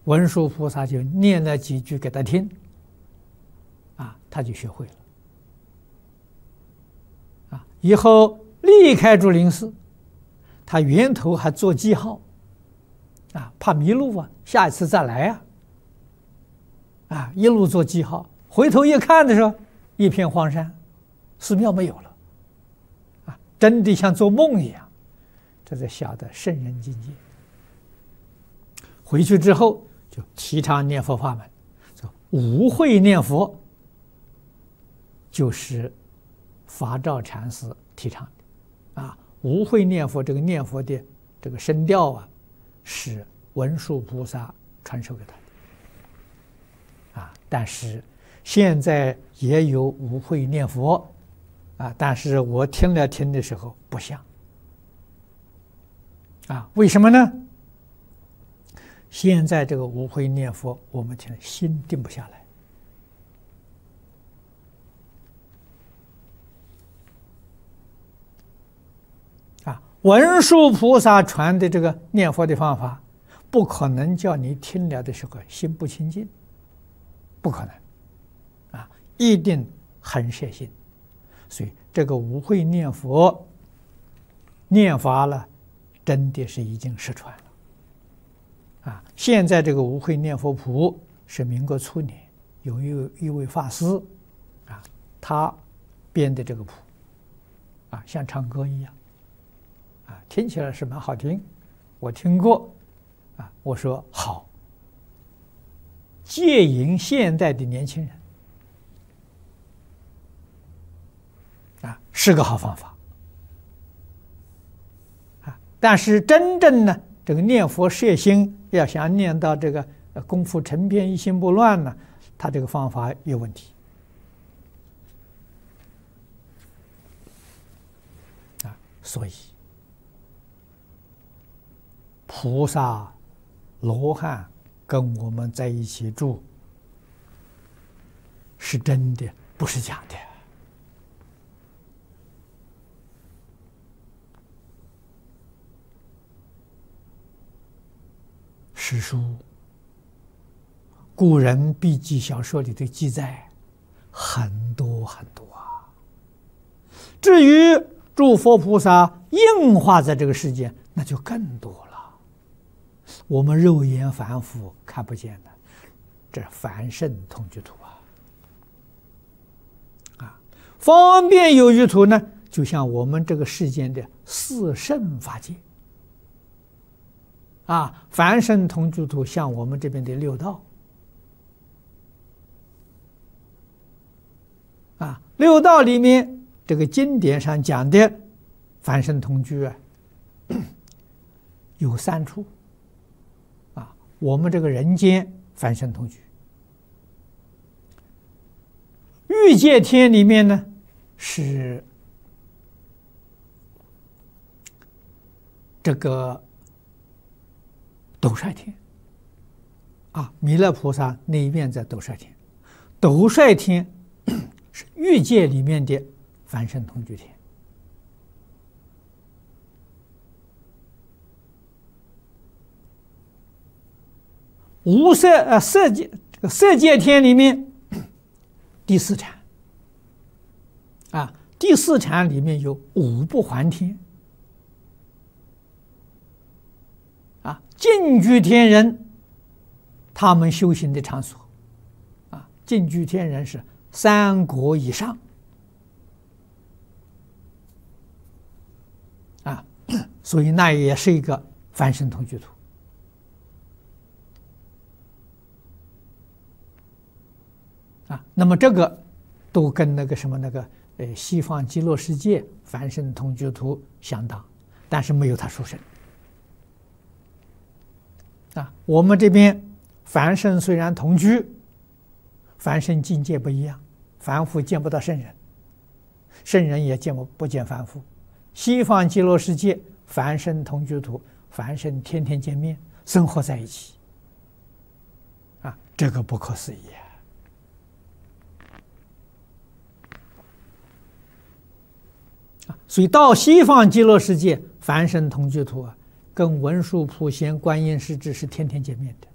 文殊菩萨就念了几句给他听，他就学会了。以后离开竹林寺，他源头还做记号，怕迷路下一次再来一路做记号，回头一看的时候，一片荒山，寺庙没有了，真的像做梦一样。这才晓得圣人境界。回去之后就提倡念佛法门，无会念佛，就是法照禅师提倡的无会念佛，这个念佛的这个声调是文殊菩萨传授给他的但是现在也有无会念佛但是我听了听的时候不像为什么呢？现在这个无会念佛，我们听心定不下来文殊菩萨传的这个念佛的方法，不可能叫你听了的时候心不清净，不可能一定很摄心。所以这个无会念佛念法了，真的是已经失传了现在这个无会念佛谱是民国初年有一位法师他编的这个谱像唱歌一样听起来是蛮好听，我听过我说好，戒引现代的年轻人是个好方法但是真正呢，这个念佛摄心，要想念到这个功夫成片一心不乱呢，他这个方法有问题所以菩萨罗汉跟我们在一起住是真的，不是假的。史书、古人笔记小说里的记载很多很多至于诸佛菩萨应化在这个世间，那就更多了。我们肉眼凡夫看不见的，这凡圣同居土方便有余土呢，就像我们这个世间的四圣法界凡圣同居土像我们这边的六道六道里面这个经典上讲的凡圣同居有3处我们这个人间凡圣同居，欲界天里面呢是这个斗率天弥勒菩萨那一面在斗率天，斗率天是欲界里面的凡圣同居天。无色色界这个色界天里面第4禅第4禅里面有5不还天净居天人他们修行的场所净居天人是3国以上所以那也是一个凡圣同居土那么这个都跟那个什么那个西方极乐世界凡圣同居土相当，但是没有他殊胜我们这边凡圣虽然同居，凡圣境界不一样，凡夫见不到圣人，圣人也不见凡夫。西方极乐世界凡圣同居土，凡圣天天见面，生活在一起这个不可思议所以到西方极乐世界凡圣同居土跟文殊普贤观音师智是天天见面的